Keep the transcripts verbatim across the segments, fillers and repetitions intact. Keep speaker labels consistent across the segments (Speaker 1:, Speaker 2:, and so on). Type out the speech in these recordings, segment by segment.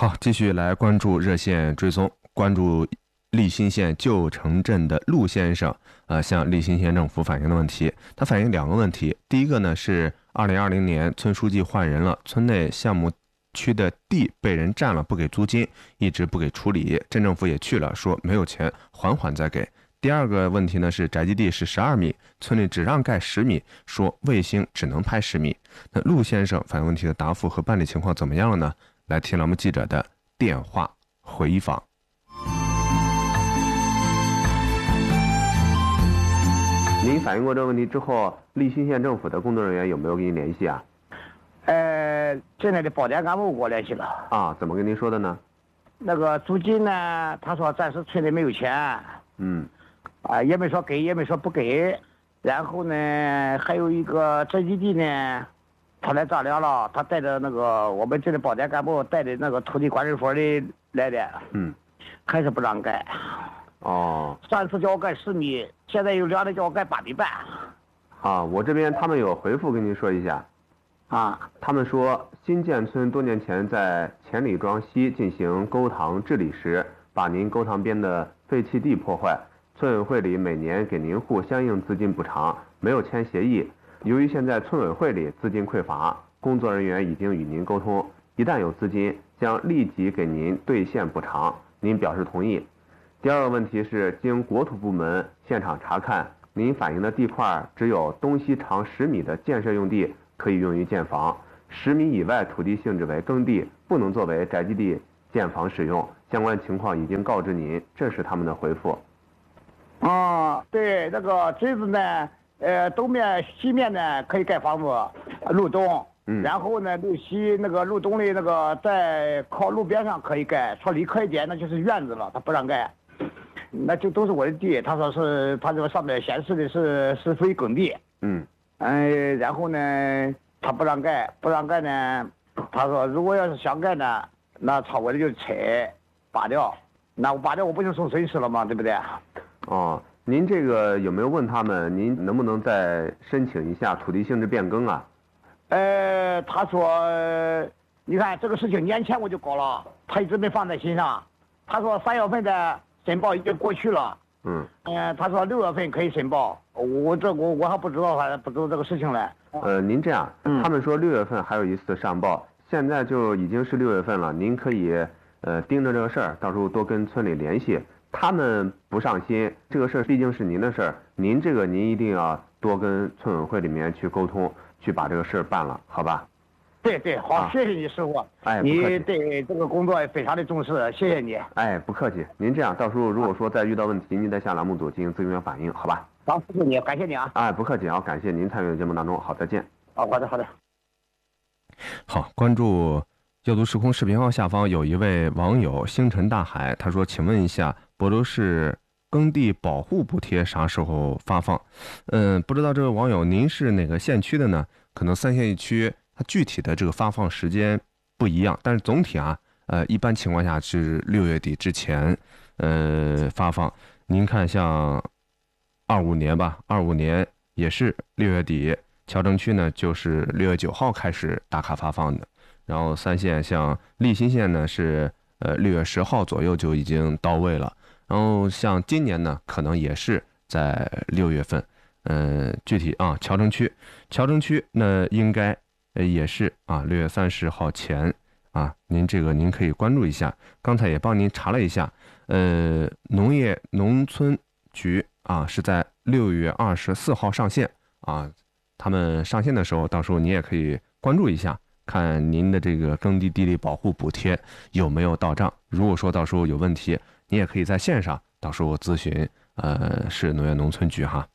Speaker 1: 好，继续来关注热线追踪，关注利辛县旧城镇的陆先生，呃，向利辛县政府反映的问题。他反映两个问题，第一个呢是二零二零年村书记换人了，村内项目区的地被人占了，不给租金，一直不给处理，镇政府也去了，说没有钱，缓缓再给。第二个问题呢是宅基地是十二米，村里只让盖十米，说卫星只能拍十米。那陆先生反映问题的答复和办理情况怎么样了呢？来听栏目记者的电话回访。您反映过这个问题之后，利辛县政府的工作人员有没有跟您联系啊？
Speaker 2: 呃，现在的保点干部给我联系了。
Speaker 1: 啊，怎么跟您说的呢？
Speaker 2: 那个租金呢，他说暂时村里没有钱。
Speaker 1: 嗯。
Speaker 2: 啊，也没说给，也没说不给。然后呢，还有一个宅基地呢，他来丈量了，他带着那个我们这里保点干部带的那个土地管理所的来的。
Speaker 1: 嗯。
Speaker 2: 还是不让盖。
Speaker 1: 哦。
Speaker 2: 上次叫我盖十米，现在又量的叫我盖八米半。
Speaker 1: 啊，我这边他们有回复跟您说一下。
Speaker 2: 啊。
Speaker 1: 他们说，新建村多年前在钱里庄西进行沟塘治理时，把您沟塘边的废弃地破坏。村委会里每年给您户相应资金补偿，没有签协议。由于现在村委会里资金匮乏，工作人员已经与您沟通，一旦有资金，将立即给您兑现补偿。您表示同意。第二个问题是，经国土部门现场查看，您反映的地块只有东西长十米的建设用地可以用于建房，十米以外土地性质为耕地，不能作为宅基地建房使用。相关情况已经告知您，这是他们的回复。
Speaker 2: 啊，对，那个侄子呢，呃，东面、西面呢可以盖房子，路东，
Speaker 1: 嗯，
Speaker 2: 然后呢，路西那个路东的那个在靠路边上可以盖，说离可一点那就是院子了，他不让盖，那就都是我的地，他说是他这个上面显示的是是属于耕地，
Speaker 1: 嗯，
Speaker 2: 哎、呃，然后呢，他不让盖，不让盖呢，他说如果要是想盖呢，那超过的就拆拔掉，那我拔掉我不就受损失了吗？对不对？
Speaker 1: 哦，您这个有没有问他们，您能不能再申请一下土地性质变更啊？
Speaker 2: 呃，他说，你看这个事情年前我就搞了，他一直没放在心上。他说三月份的申报已经过去了。
Speaker 1: 嗯。
Speaker 2: 呃，他说六月份可以申报，我这我我还不知道，反正不知道这个事情嘞。
Speaker 1: 呃，您这样，
Speaker 2: 嗯、
Speaker 1: 他们说六月份还有一次上报，现在就已经是六月份了，您可以呃盯着这个事儿，到时候多跟村里联系。他们不上心，这个事儿毕竟是您的事儿，您这个您一定要多跟村委会里面去沟通，去把这个事儿办了，好吧？
Speaker 2: 对对，好，啊、谢谢你师傅。
Speaker 1: 哎，
Speaker 2: 你对这个工作非常的重视，谢谢你。
Speaker 1: 哎，不客气。您这样，到时候如果说再遇到问题，您再向栏目组进行咨询反映，好吧？
Speaker 2: 好，谢谢你，感谢你啊。
Speaker 1: 哎，不客气，好，感谢您参与节目当中，好，再见。
Speaker 2: 好，好的，好的。
Speaker 1: 好，关注阅读时空视频号下方有一位网友星辰大海，他说：“请问一下。”博州市耕地保护补贴啥时候发放？嗯，不知道这位网友您是哪个县区的呢？可能三县一区它具体的这个发放时间不一样，但是总体啊，呃，一般情况下是六月底之前，呃，发放。您看，像二五年吧，二五年也是六月底，谯城区呢就是六月九号开始打卡发放的，然后三县像利辛县呢是呃六月十号左右就已经到位了。然后像今年呢，可能也是在六月份，呃，具体啊，谯城区，谯城区那应该呃也是啊，六月三十号前啊，您这个您可以关注一下。刚才也帮您查了一下，呃，农业农村局啊是在六月二十四号上线啊，他们上线的时候，到时候你也可以关注一下，看您的这个耕地地力保护补贴有没有到账。如果说到时候有问题，你也可以在线上到时候咨询，呃，市农业农村局哈。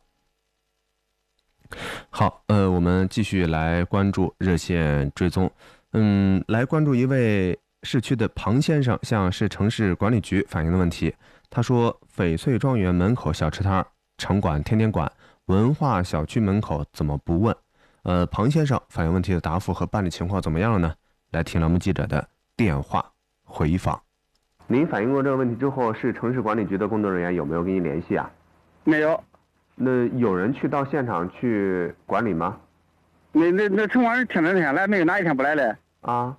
Speaker 1: 好，呃，我们继续来关注热线追踪，嗯，来关注一位市区的庞先生向市城市管理局反映的问题。他说，翡翠庄园门口小吃摊城管天天管，文化小区门口怎么不问？呃，庞先生反映问题的答复和办理情况怎么样了呢？来听栏目记者的电话回访。您反映过这个问题之后，市城市管理局的工作人员有没有跟您联系啊？
Speaker 2: 没有。
Speaker 1: 那有人去到现场去管理吗？
Speaker 2: 那那那城管听了天来，没有哪一天不来的
Speaker 1: 啊？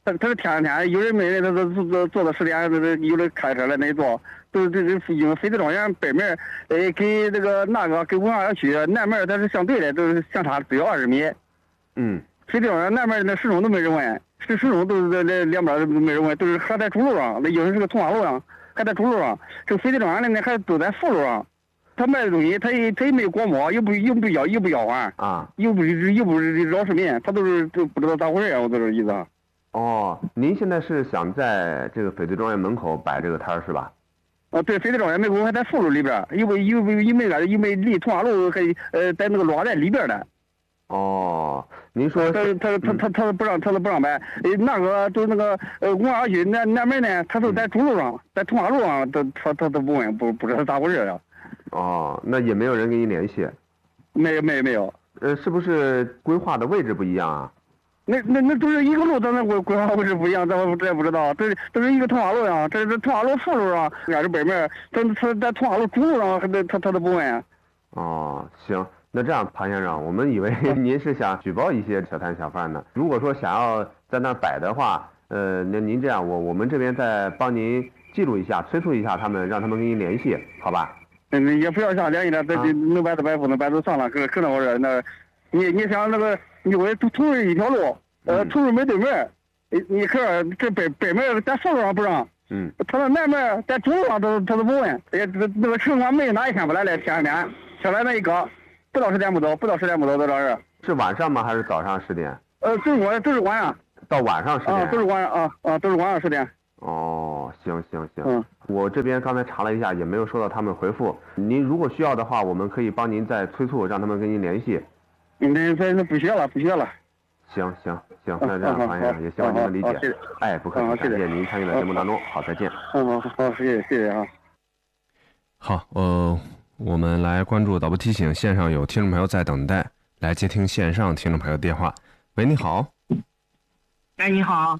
Speaker 3: 他他是天天有人没人，他都坐坐坐到十点，有的开车来那坐，都是这这因为飞地庄园北面，呃，跟这个那个跟文化区南面它是相对的，都是相差只有二十米。
Speaker 1: 嗯，
Speaker 3: 飞地庄园南面那始终都没人问，是始终都是在那两边都没人问，都是还在主路上，那有的是个通化路上，还在主路上。这个飞地庄园的呢还都在副路上。他卖的东西，他也他也没有广播，又不又不要又不要还
Speaker 1: 啊，
Speaker 3: 又不又不是扰市民，他都是都不知道咋回事啊，我这个意思啊。
Speaker 1: 哦，您现在是想在这个翡翠庄园门口摆这个摊儿是吧？
Speaker 3: 啊，对，翡翠庄园门口还在副路里边，因为因为因为啥？因为离通化路还呃在那个落在里边的。
Speaker 1: 哦，您说
Speaker 3: 他他他他他不让他都不让摆，呃那个就是那个呃文化区南南门呢，他都在主路上，在通化路上，他他他都不问，不不知道咋回事啊。
Speaker 1: 哦，那也没有人跟你联系？
Speaker 3: 没有没有没有。
Speaker 1: 呃，是不是规划的位置不一样啊？
Speaker 3: 那那那都是一个路，咱那规规划位置不一样，咱我这也不知道。这这是一个通化路上，这是通化路副路上，俺是北面，他他在通化路主路上，他他他都不问。
Speaker 1: 哦，行，那这样，庞先生，我们以为您是想举报一些小摊小贩呢。如果说想要在那儿摆的话，呃，那您这样，我我们这边再帮您记录一下，催促一下他们，让他们跟您联系，好吧？
Speaker 3: 嗯，也不要想联系了，这这能摆就摆，不能摆就算了，可可那会儿那，你你想那个，因为同同是一条路，呃，同是门对门，你你看这北北门在副路上不让，
Speaker 1: 嗯，
Speaker 3: 他那南门在主路上他他都不问，也这那个城管没哪一天不来了，天天下来那一个，不到十点不走，不到十点不走，在这儿。
Speaker 1: 是晚上吗？还是早上十点？
Speaker 3: 呃，都是晚都是晚上。
Speaker 1: 到晚上十点。
Speaker 3: 啊，都是晚上啊啊，都是晚上十点。
Speaker 1: 哦，行行行，
Speaker 3: 嗯，
Speaker 1: 我这边刚才查了一下，也没有收到他们回复。您如果需要的话，我们可以帮您再催促，让他们跟您联系。
Speaker 3: 嗯，那那那不学了，不学了。
Speaker 1: 行行行，那这样，庞先生，也希望您能理解。哎，不客气，感谢您参与到节目当中。好，再见。
Speaker 3: 嗯，好，好，谢谢，谢谢啊。
Speaker 1: 好，呃，我们来关注导播提醒，线上有听众朋友在等待，来接听线上听众朋友电话。喂，你好。
Speaker 4: 哎，你好。